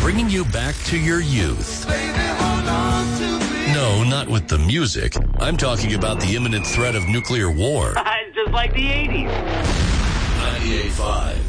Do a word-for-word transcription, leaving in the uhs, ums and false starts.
bringing you back to your youth. No, not with the music. I'm talking about the imminent threat of nuclear war. It's just like the eighties. ninety-eight point five